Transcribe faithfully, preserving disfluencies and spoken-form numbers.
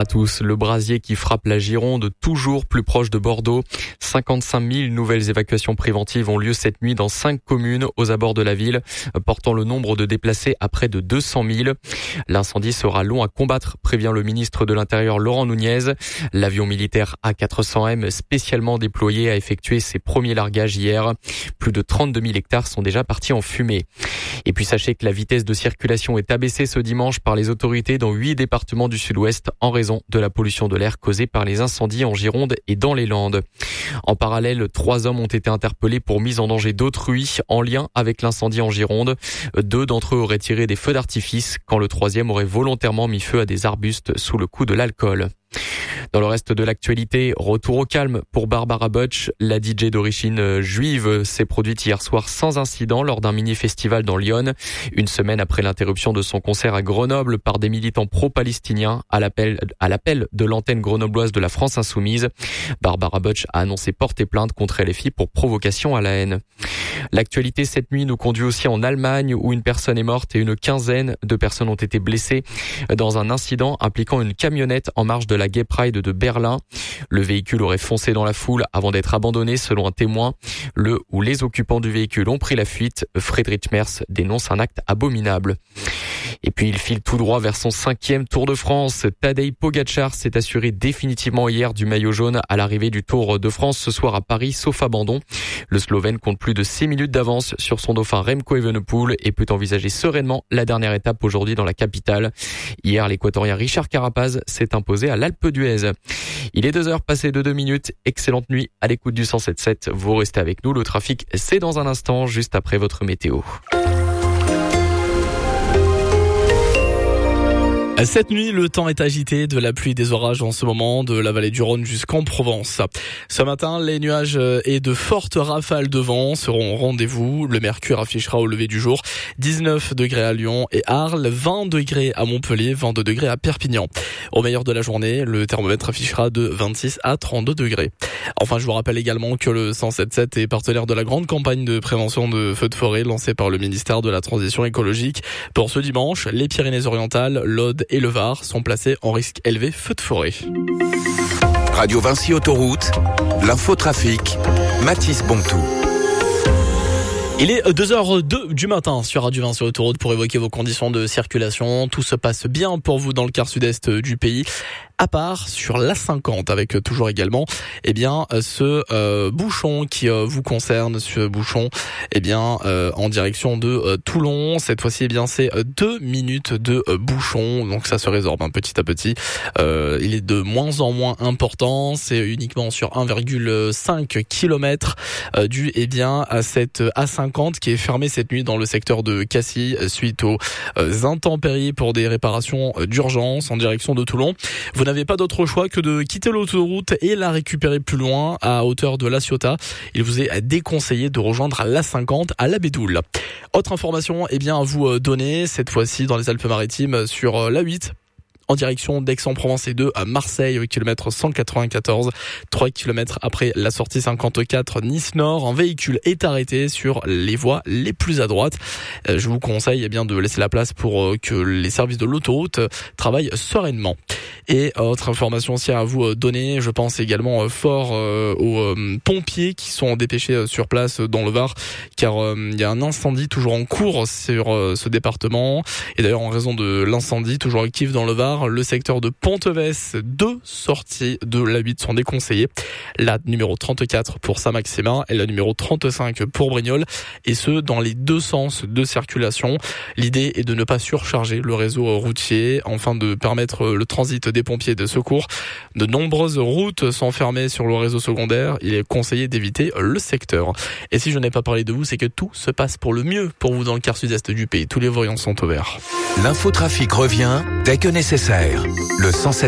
tous. Le brasier qui frappe la Gironde, toujours plus proche de Bordeaux. cinquante-cinq mille nouvelles évacuations préventives ont lieu cette nuit dans cinq communes aux abords de la ville, portant le nombre de déplacés à près de deux cent mille. L'incendie sera long à combattre, prévient le ministre de l'Intérieur Laurent Nunez. L'avion militaire A quatre cents M spécialement déployé a effectué ses premiers largages hier. Plus de trente-deux mille hectares sont déjà partis en fumée. Et puis sachez que la vitesse de circulation est abaissée ce dimanche par les autorités dans huit départements du sud-ouest en raison de la pollution de l'air causée par les incendies en Gironde et dans les Landes. En parallèle, trois hommes ont été interpellés pour mise en danger d'autrui en lien avec l'incendie en Gironde. Deux d'entre eux auraient tiré des feux d'artifice quand le troisième aurait volontairement mis feu à des arbustes sous le coup de l'alcool. Dans le reste de l'actualité, retour au calme pour Barbara Butch. La D J d'origine juive s'est produite hier soir sans incident lors d'un mini-festival dans Lyon. Une semaine après l'interruption de son concert à Grenoble par des militants pro-palestiniens à l'appel, à l'appel de l'antenne grenobloise de la France Insoumise. Barbara Butch a annoncé porter plainte contre L F I pour provocation à la haine. L'actualité cette nuit nous conduit aussi en Allemagne où une personne est morte et une quinzaine de personnes ont été blessées dans un incident impliquant une camionnette en marge de la Gay Pride de Berlin. Le véhicule aurait foncé dans la foule avant d'être abandonné selon un témoin. Le ou les occupants du véhicule ont pris la fuite. Friedrich Merz dénonce un acte abominable. Et puis il file tout droit vers son cinquième Tour de France. Tadej Pogačar s'est assuré définitivement hier du maillot jaune à l'arrivée du Tour de France ce soir à Paris, sauf abandon. Le Slovène compte plus de six minutes d'avance sur son dauphin Remco Evenepoel et peut envisager sereinement la dernière étape aujourd'hui dans la capitale. Hier, l'équatorien Richard Carapaz s'est imposé à l'Alpe d'Huez. Il est deux heures passées de deux minutes. Excellente nuit à l'écoute du cent sept virgule sept. Vous restez avec nous. Le trafic, c'est dans un instant, juste après votre météo. Cette nuit, le temps est agité, de la pluie et des orages en ce moment, de la vallée du Rhône jusqu'en Provence. Ce matin, les nuages et de fortes rafales de vent seront au rendez-vous. Le mercure affichera au lever du jour dix-neuf degrés à Lyon et Arles, vingt degrés à Montpellier, vingt-deux degrés à Perpignan. Au meilleur de la journée, le thermomètre affichera de vingt-six à trente-deux degrés. Enfin, je vous rappelle également que le cent sept virgule sept est partenaire de la grande campagne de prévention de feux de forêt lancée par le ministère de la Transition écologique. Pour ce dimanche, les Pyrénées-Orientales, l'Aude et le Var sont placés en risque élevé feu de forêt. Radio Vinci Autoroute, l'infotrafic, Mathis Bontou. Il est deux heures deux du matin sur Radio Vinci Autoroute pour évoquer vos conditions de circulation. Tout se passe bien pour vous dans le quart sud-est du pays, à part sur l'A cinquante avec toujours également eh bien ce euh, bouchon qui euh, vous concerne, ce bouchon eh bien euh, en direction de euh, Toulon. Cette fois-ci eh bien c'est deux minutes de euh, bouchon, donc ça se résorbe hein, petit à petit. Euh, il est de moins en moins important, c'est uniquement sur un virgule cinq kilomètres euh, dû eh bien à cette A cinquante qui est fermée cette nuit dans le secteur de Cassis suite aux euh, intempéries pour des réparations euh, d'urgence en direction de Toulon. Vous n'avez pas d'autre choix que de quitter l'autoroute et la récupérer plus loin à hauteur de La Ciotat. Il vous est déconseillé de rejoindre l'A cinquante à La Bédoule. Autre information eh bien à vous donner cette fois-ci dans les Alpes-Maritimes sur l'A huit. En direction d'Aix-en-Provence et de à Marseille au kilomètre cent quatre-vingt-quatorze, trois kilomètres après la sortie cinquante-quatre Nice Nord. Un véhicule est arrêté sur les voies les plus à droite. Je vous conseille eh bien de laisser la place pour que les services de l'autoroute travaillent sereinement. Et autre information aussi à vous donner, je pense également fort aux pompiers qui sont dépêchés sur place dans le Var, car il y a un incendie toujours en cours sur ce département. Et d'ailleurs en raison de l'incendie toujours actif dans le Var, le secteur de Ponteves, deux sorties de l'A huit sont déconseillées. La numéro trente-quatre pour Saint-Maximin et la numéro trente-cinq pour Brignoles, et ce dans les deux sens de circulation. L'idée est de ne pas surcharger le réseau routier afin de permettre le transit des pompiers de secours. De nombreuses routes sont fermées sur le réseau secondaire. Il est conseillé d'éviter le secteur. Et si je n'ai pas parlé de vous, c'est que tout se passe pour le mieux pour vous dans le quart sud-est du pays. Tous les voyants sont ouverts. L'infotrafic revient dès que nécessaire. Le cent sept